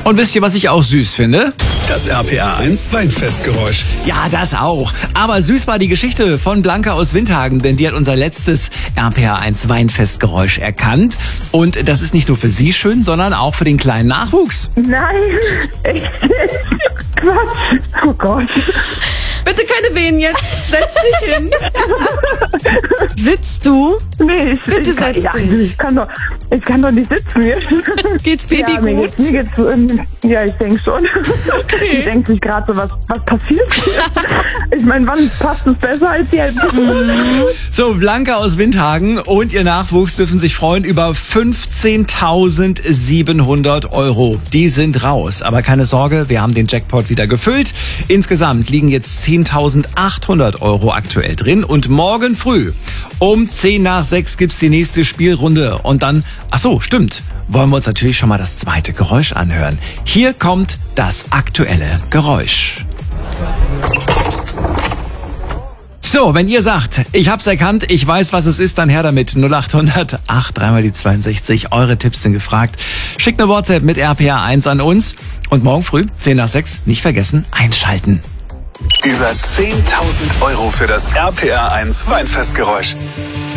Und wisst ihr, was ich auch süß finde? Das RPR 1 Weinfestgeräusch. Ja, das auch. Aber süß war die Geschichte von Blanca aus Windhagen, denn die hat unser letztes RPR 1 Weinfestgeräusch erkannt. Und das ist nicht nur für sie schön, sondern auch für den kleinen Nachwuchs. Nein, echt jetzt? Quatsch. Oh Gott. Bitte keine Wehen jetzt. Setz dich hin. Sitzt du? Nee, Bitte setz dich. Ich kann doch nicht sitzen jetzt. Geht's Baby ja, gut? Mir geht's ja, ich denke schon. Okay. Ich denke sich gerade so, was passiert hier? Ich meine, wann passt es besser als jetzt? So, Blanca aus Windhagen und ihr Nachwuchs dürfen sich freuen über 15.700 Euro. Die sind raus. Aber keine Sorge, wir haben den Jackpot wieder gefüllt. Insgesamt liegen jetzt 10.800 Euro aktuell drin. Und morgen früh um 5:50 gibt's die nächste Spielrunde. Und dann, ach so, stimmt, wollen wir uns natürlich schon mal das zweite Geräusch anhören. Hier kommt das aktuelle Geräusch. So, wenn ihr sagt, ich hab's erkannt, ich weiß, was es ist, dann her damit. 0800 83 die 62. Eure Tipps sind gefragt. Schickt eine WhatsApp mit RPR 1 an uns. Und morgen früh, 5:50, nicht vergessen, einschalten. Über 10.000 Euro für das RPR 1 Weinfestgeräusch.